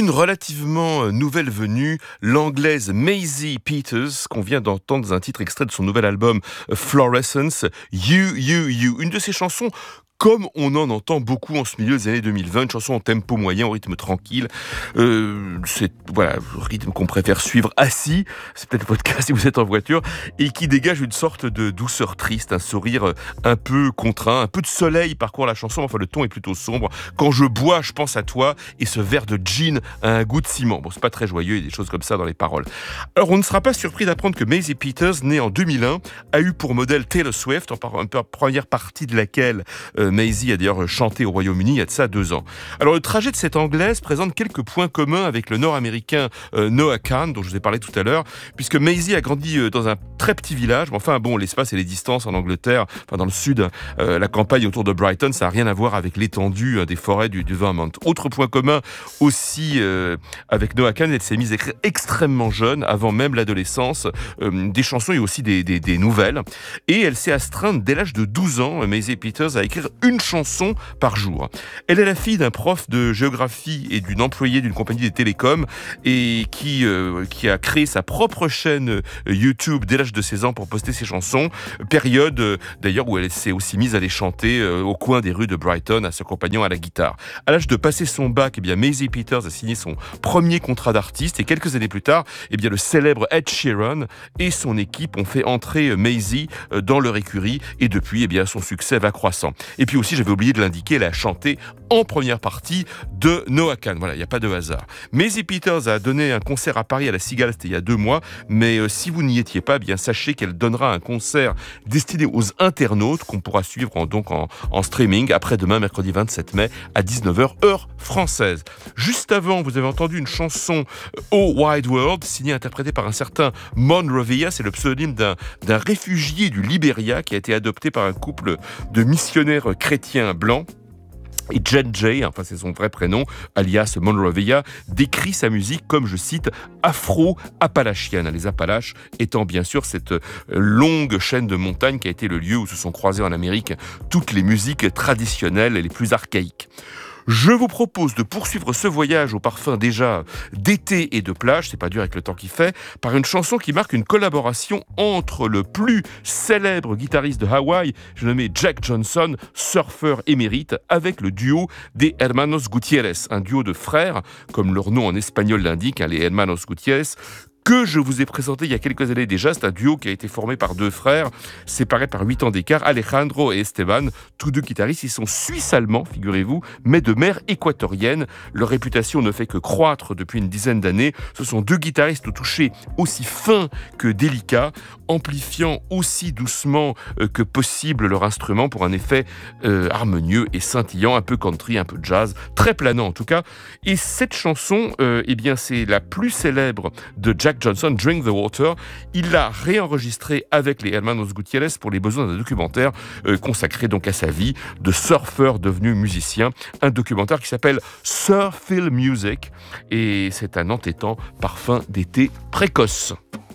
Une relativement nouvelle venue, l'anglaise Maisie Peters, qu'on vient d'entendre dans un titre extrait de son nouvel album Fluorescence, You, You, You. Une de ses chansons comme on en entend beaucoup en ce milieu des années 2020, une chanson en tempo moyen, au rythme tranquille. C'est voilà, le rythme qu'on préfère suivre assis, c'est peut-être votre cas si vous êtes en voiture, et qui dégage une sorte de douceur triste, un sourire un peu contraint, un peu de soleil parcourt la chanson, enfin le ton est plutôt sombre. Quand je bois, je pense à toi, et ce verre de gin a un goût de ciment. Bon, c'est pas très joyeux, il y a des choses comme ça dans les paroles. Alors on ne sera pas surpris d'apprendre que Maisie Peters, née en 2001, a eu pour modèle Taylor Swift, en première partie de laquelle Maisie a d'ailleurs chanté au Royaume-Uni il y a de ça 2 ans. Alors le trajet de cette anglaise présente quelques points communs avec le nord-américain Noah Kahan, dont je vous ai parlé tout à l'heure, puisque Maisie a grandi dans un très petit village. Enfin bon, l'espace et les distances en Angleterre, enfin dans le sud, la campagne autour de Brighton, ça n'a rien à voir avec l'étendue des forêts du Vermont. Autre point commun aussi avec Noah Kahan, elle s'est mise à écrire extrêmement jeune, avant même l'adolescence, des chansons et aussi des nouvelles. Et elle s'est astreinte dès l'âge de 12 ans, Maisie Peters, à écrire une chanson par jour. Elle est la fille d'un prof de géographie et d'une employée d'une compagnie des télécoms et qui a créé sa propre chaîne YouTube dès l'âge de 16 ans pour poster ses chansons. Période d'ailleurs où elle s'est aussi mise à les chanter au coin des rues de Brighton, à s'accompagnant à la guitare. À l'âge de passer son bac, Maisie Peters a signé son premier contrat d'artiste et quelques années plus tard, le célèbre Ed Sheeran et son équipe ont fait entrer Maisie dans leur écurie et depuis, son succès va croissant. Et puis aussi, j'avais oublié de l'indiquer, elle a chanté en première partie de Noah Kahan. Voilà, il n'y a pas de hasard. Maisie Peters a donné un concert à Paris à la Cigale, c'était il y a 2 mois, mais si vous n'y étiez pas, sachez qu'elle donnera un concert destiné aux internautes qu'on pourra suivre en streaming après-demain, mercredi 27 mai, à 19h, heure française. Juste avant, vous avez entendu une chanson Oh Wide World, signée et interprétée par un certain Monrovia, c'est le pseudonyme d'un réfugié du Libéria qui a été adopté par un couple de missionnaires chrétiens blancs. Et Jen Jay, c'est son vrai prénom, alias Monrovia, décrit sa musique comme, je cite, afro-appalachienne. Les Appalaches étant bien sûr cette longue chaîne de montagnes qui a été le lieu où se sont croisées en Amérique toutes les musiques traditionnelles et les plus archaïques. Je vous propose de poursuivre ce voyage au parfum déjà d'été et de plage, c'est pas dur avec le temps qu'il fait, par une chanson qui marque une collaboration entre le plus célèbre guitariste de Hawaï, j'ai nommé Jack Johnson, surfeur émérite, avec le duo des Hermanos Gutiérrez, un duo de frères, comme leur nom en espagnol l'indique, les Hermanos Gutiérrez, que je vous ai présenté il y a quelques années déjà. C'est un duo qui a été formé par 2 frères, séparés par 8 ans d'écart, Alejandro et Esteban, tous 2 guitaristes. Ils sont suisses-allemands, figurez-vous, mais de mère équatorienne. Leur réputation ne fait que croître depuis une dizaine d'années. Ce sont 2 guitaristes au toucher aussi fin que délicat, amplifiant aussi doucement que possible leur instrument pour un effet harmonieux et scintillant, un peu country, un peu jazz, très planant en tout cas. Et cette chanson, c'est la plus célèbre de Jack Johnson, Drink the Water. Il l'a réenregistré avec les Hermanos Gutiérrez pour les besoins d'un documentaire consacré donc à sa vie de surfeur devenu musicien. Un documentaire qui s'appelle Surfield Music et c'est un entêtant parfum d'été précoce.